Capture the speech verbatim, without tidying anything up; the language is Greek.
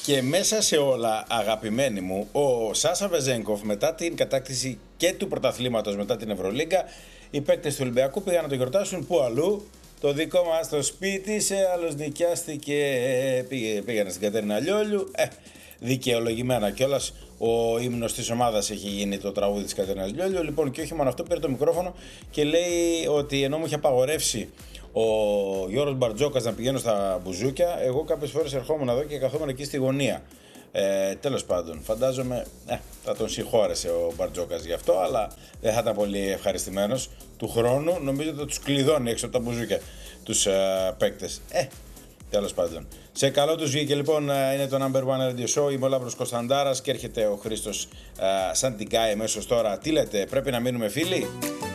Και μέσα σε όλα, αγαπημένοι μου, ο Σάσα Βεζένκοφ μετά την κατάκτηση και του πρωταθλήματος μετά την Ευρωλίγκα, οι παίκτες του Ολυμπιακού πήγαν να το γιορτάσουν που αλλού? Το δικό μας το σπίτι, σε άλλος νοικιάστηκε, πήγε, πήγανε στην Κατέρινα Λιόλιου. Ε, δικαιολογημένα κιόλας, ο ύμνος της ομάδας έχει γίνει το τραγούδι της Κατέρινας Λιόλιου. Λοιπόν, και όχι μόνο αυτό, πήρε το μικρόφωνο και λέει ότι ενώ μου είχε απαγορεύσει ο Γιώργος Μπαρτζόκας να πηγαίνω στα μπουζούκια, εγώ κάποιες φορές ερχόμουν εδώ και καθόμουν εκεί στη γωνία. Ε, τέλος πάντων, φαντάζομαι ε, θα τον συγχώρεσε ο Μπαρτζόκας γι' αυτό, αλλά δεν θα ήταν πολύ ευχαριστημένος. Του χρόνου νομίζω ότι θα τους κλειδώνει έξω από τα μπουζούκια τους ε, παίκτες. Ε, τέλος πάντων. Σε καλό τους βγήκε λοιπόν, είναι το Number One Radio Show. Είμαι ο Λάμπρος Κωνσταντάρας και έρχεται ο Χρήστος ε, Σαντιγκάη εμέσως τώρα. Τι λέτε, πρέπει να μείνουμε φίλοι?